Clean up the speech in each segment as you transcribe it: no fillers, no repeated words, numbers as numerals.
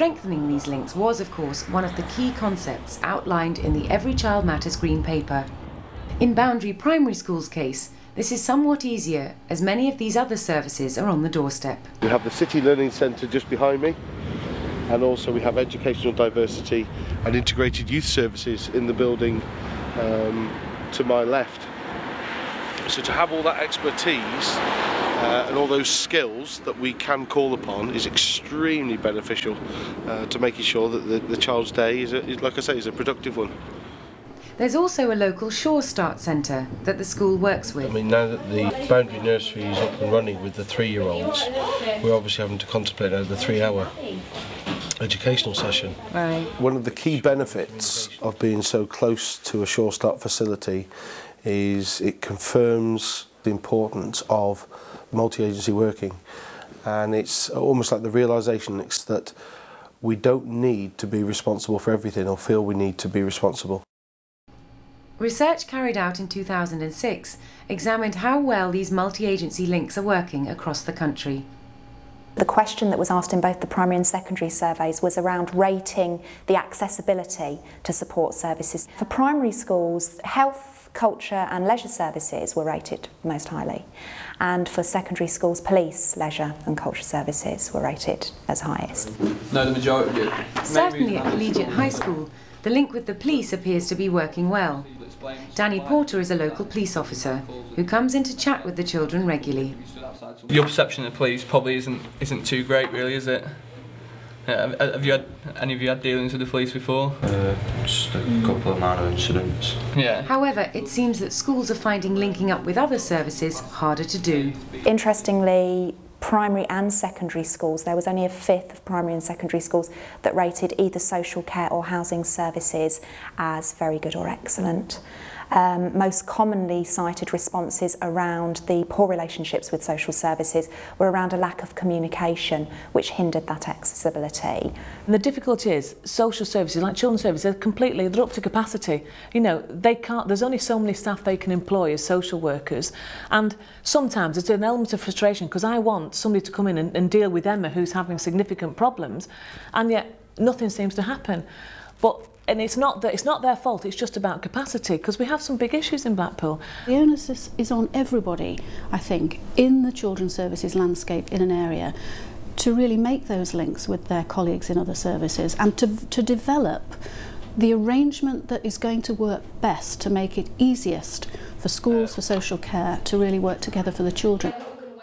Strengthening these links was, of course, one of the key concepts outlined in the Every Child Matters Green Paper. In Boundary Primary School's case, this is somewhat easier, as many of these other services are on the doorstep. We have the City Learning Centre just behind me, and also we have educational diversity and integrated youth services in the building to my left. So to have all that expertise and all those skills that we can call upon is extremely beneficial to making sure that the child's day is like I say, is a productive one. There's also a local Shore Start Centre that the school works with. I mean, now that the Boundary Nursery is up and running with the 3-year-olds, we're obviously having to contemplate over the 3-hour educational session. Right. One of the key benefits of being so close to a Shore Start facility is it confirms the importance of multi-agency working, and it's almost like the realisation that we don't need to be responsible for everything or feel we need to be responsible. Research carried out in 2006 examined how well these multi-agency links are working across the country. The question that was asked in both the primary and secondary surveys was around rating the accessibility to support services. For primary schools, health, culture and leisure services were rated most highly, and for secondary schools, police, leisure and culture services were rated as highest. No, the majority. Certainly at Collegiate High School, the link with the police appears to be working well. Danny Porter is a local police officer who comes in to chat with the children regularly. Your perception of the police probably isn't too great, really, is it? Have you had any of you had dealings with the police before? Just a couple of minor incidents. Yeah. However, it seems that schools are finding linking up with other services harder to do. Interestingly, primary and secondary schools, there was only a fifth of primary and secondary schools that rated either social care or housing services as very good or excellent. Most commonly cited responses around the poor relationships with social services were around a lack of communication, which hindered that accessibility. And the difficulty is, social services, like children's services, they're up to capacity. You know, they can't, there's only so many staff they can employ as social workers, and sometimes it's an element of frustration because I want somebody to come in and deal with Emma who's having significant problems, and yet nothing seems to happen. And it's not their fault, it's just about capacity, because we have some big issues in Blackpool. The onus is on everybody, I think, in the children's services landscape in an area to really make those links with their colleagues in other services and to develop the arrangement that is going to work best to make it easiest for schools, for social care, to really work together for the children.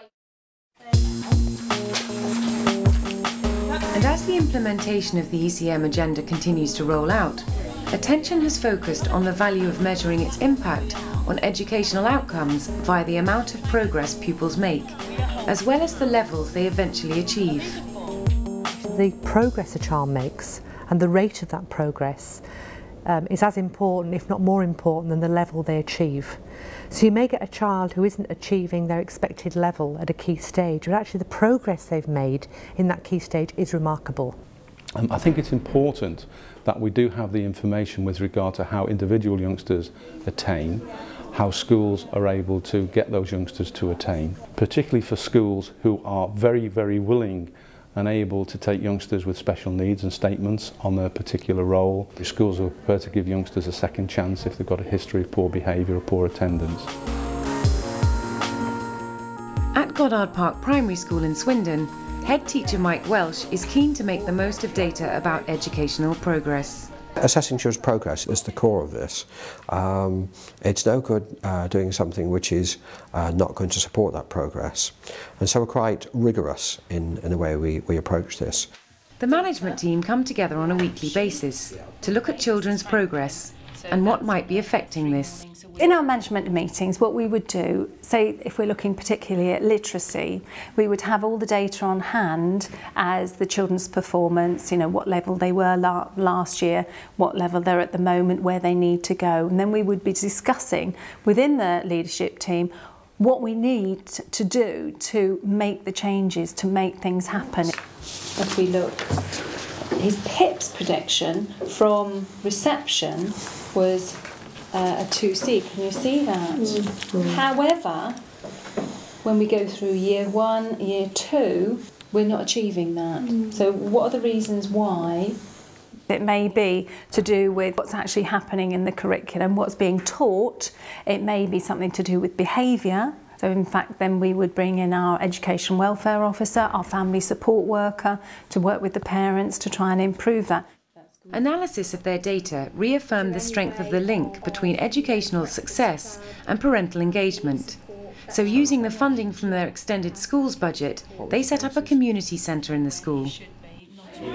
And as the implementation of the ECM agenda continues to roll out, attention has focused on the value of measuring its impact on educational outcomes via the amount of progress pupils make, as well as the levels they eventually achieve. The progress a child makes and the rate of that progress is as important, if not more important, than the level they achieve. So you may get a child who isn't achieving their expected level at a key stage, but actually the progress they've made in that key stage is remarkable. I think it's important that we do have the information with regard to how individual youngsters attain, how schools are able to get those youngsters to attain, particularly for schools who are very, very willing and able to take youngsters with special needs and statements on their particular role. Schools are prepared to give youngsters a second chance if they've got a history of poor behaviour or poor attendance. At Goddard Park Primary School in Swindon, head teacher Mike Welsh is keen to make the most of data about educational progress. Assessing children's progress is the core of this. It's no good doing something which is not going to support that progress. And so we're quite rigorous in the way we approach this. The management team come together on a weekly basis to look at children's progress and what might be affecting this. In our management meetings, what we would do, say if we're looking particularly at literacy, we would have all the data on hand as the children's performance, you know, what level they were last year, what level they're at the moment, where they need to go. And then we would be discussing within the leadership team what we need to do to make the changes, to make things happen. If we look, his PIPS prediction from reception was a 2C. Can you see that? Mm-hmm. However, when we go through year 1, year 2, we're not achieving that. So what are the reasons why? It may be to do with what's actually happening in the curriculum, what's being taught. It may be something to do with behaviour. So in fact, then we would bring in our education welfare officer, our family support worker, to work with the parents to try and improve that. Analysis of their data reaffirmed the strength of the link between educational success and parental engagement. So using the funding from their extended schools budget, they set up a community centre in the school.